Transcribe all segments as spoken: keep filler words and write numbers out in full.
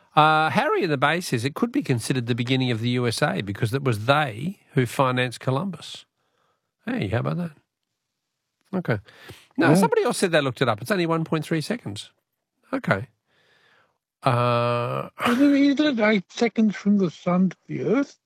Uh, Harry in the Bay says it could be considered the beginning of the U S A because it was they who financed Columbus. Hey, how about that? Okay. No, Yeah. somebody else said they looked it up. It's only one point three seconds. Okay. Uh, Isn't it eight seconds from the sun to the earth?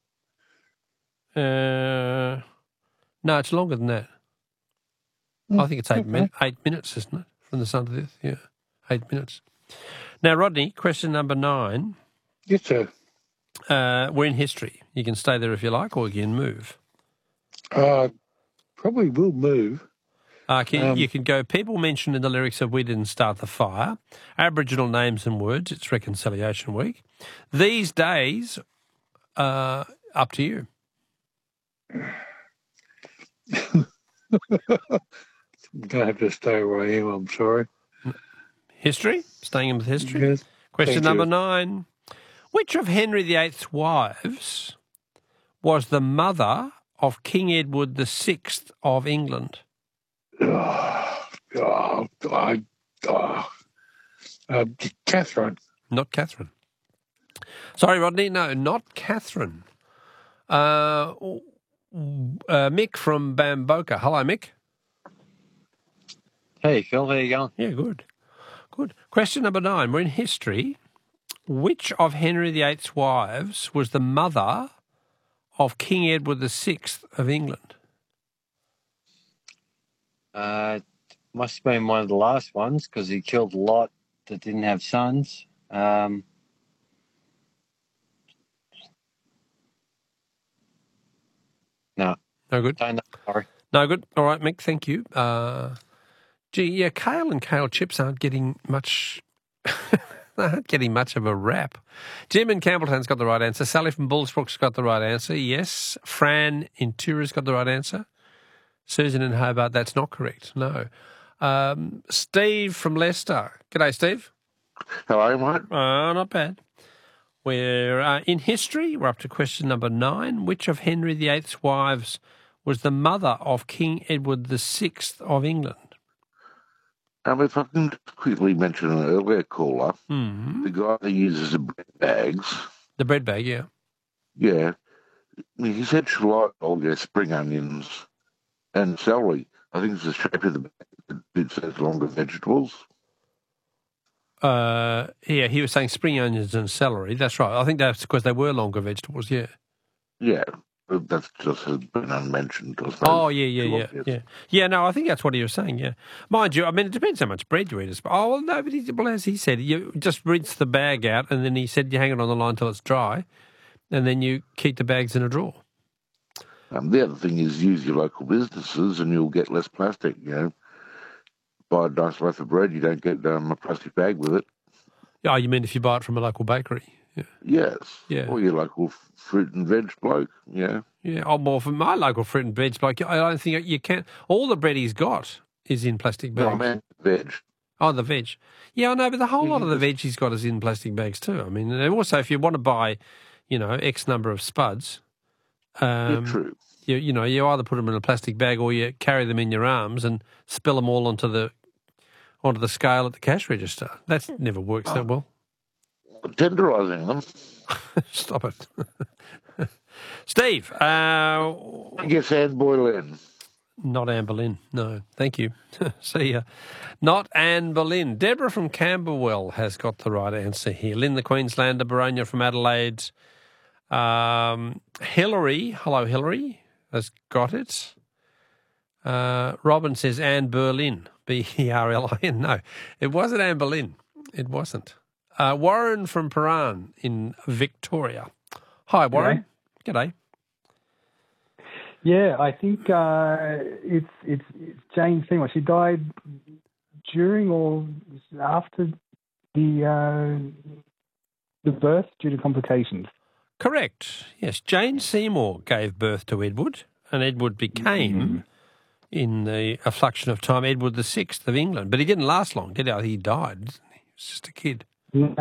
uh, no, it's longer than that. I think it's eight, Okay. min- eight minutes, isn't it, from the sun to the earth? Yeah, eight minutes. Now, Rodney, question number nine. Yes, sir. Uh, we're in history. You can stay there if you like, or you can move. Uh, probably will move. Uh, can, Um, you can go, people mentioned in the lyrics of We Didn't Start the Fire, Aboriginal names and words, it's Reconciliation Week. These days, uh, up to you. I'm going to have to stay where I am, I'm sorry. History? Staying in with history? Yes. Question Thank number you. nine. Which of Henry the Eighth's wives was the mother of King Edward the Sixth of England? Oh, oh, I, oh. Uh, Catherine. Not Catherine. Sorry, Rodney. No, not Catherine. Uh, uh, Mick from Bamboka. Hello, Mick. Hey, Phil, how you going? Yeah, good. Good. Question number nine. We're in history. Which of Henry the Eighth's wives was the mother of King Edward the Sixth of England? Uh, must have been one of the last ones because he killed a lot that didn't have sons. Um, no. No good. Don't know, sorry. No good. All right, Mick, thank you. Uh, gee, yeah, kale and kale chips aren't getting much... They aren't getting much of a rap. Jim in Campbelltown's got the right answer. Sally from Bullsbrook's got the right answer. Yes. Fran in Tura's got the right answer. Susan in Hobart, that's not correct. No. Um, Steve from Leicester. G'day, Steve. Hello, mate. Oh, not bad. We're uh, in history. We're up to question number nine. Which of Henry the Eighth's wives was the mother of King Edward the Sixth of England? Um, if I can just quickly mention an earlier caller, Mm-hmm. the guy that uses the bread bags, The bread bag, yeah. yeah, he said she liked all their spring onions and celery. I think it's the shape of the bag that it says longer vegetables. Uh, yeah, he was saying spring onions and celery. That's right. I think that's because they were longer vegetables, yeah. Yeah, but that's just has been unmentioned. I suppose. Oh, yeah, yeah, Too yeah, obvious. yeah. Yeah, no, I think that's what he was saying, yeah. Mind you, I mean, it depends how much bread you eat. Oh, well, no, but he, well, as he said, you just rinse the bag out and then he said you hang it on the line till it's dry and then you keep the bags in a drawer. Um, the other thing is use your local businesses and you'll get less plastic, you know. Buy a nice loaf of bread, you don't get um, a plastic bag with it. Oh, you mean if you buy it from a local bakery? Yeah. Yes. Yeah. Or your local f- fruit and veg bloke, yeah. Yeah, oh, well, for my local fruit and veg, like, I don't think you can. All the bread he's got is in plastic No, I bags. meant veg. Oh, the veg. Yeah, I know, but the whole lot of the veg he's got is in plastic bags too. I mean, and also, if you want to buy, you know, X number of spuds, Yeah, um, true. you, you know, you either put them in a plastic bag or you carry them in your arms and spill them all onto the onto the scale at the cash register. That never works that well. Tenderising them. Stop it. Steve, uh, I guess Anne Boleyn. not Anne Boleyn. No, thank you. See ya. Not Anne Boleyn. Deborah from Camberwell has got the right answer here. Lynn the Queenslander, Baronia from Adelaide. Um, Hillary, hello Hillary, has got it. Uh, Robin says Anne Berlin, B E R L I N. No, it wasn't Anne Boleyn. It wasn't. Uh, Warren from Paran in Victoria. Hi, Warren. G'day. Yeah, I think uh, it's, it's it's Jane Seymour. She died during or after the uh, the birth due to complications. Correct. Yes, Jane Seymour gave birth to Edward, and Edward became, mm-hmm. in the affluction of time, Edward the Sixth of England. But he didn't last long, did he? He died. Didn't he? He was just a kid. No,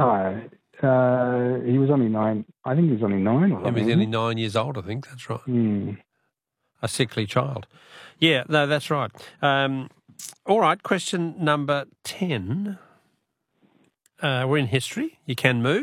uh, he was only nine. I think he was only nine. Or He something. was only nine years old, I think. That's right. Mm. A sickly child. Yeah, no, that's right. Um, all right, question number ten. Uh, we're in history. You can move.